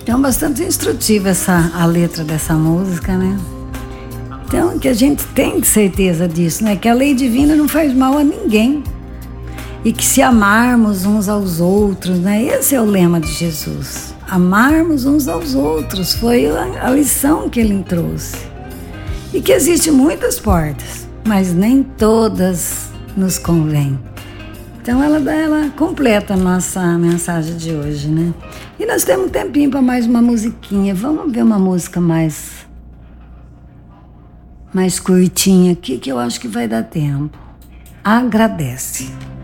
Então, bastante instrutiva a letra dessa música, né? Então, que a gente tem certeza disso, né? Que a lei divina não faz mal a ninguém. E que se amarmos uns aos outros, né? Esse é o lema de Jesus. Amarmos uns aos outros. Foi a lição que ele trouxe. E que existem muitas portas, mas nem todas nos convêm. Então ela completa a nossa mensagem de hoje, né? E nós temos um tempinho para mais uma musiquinha. Vamos ver uma música mais curtinha aqui, que eu acho que vai dar tempo. Agradece.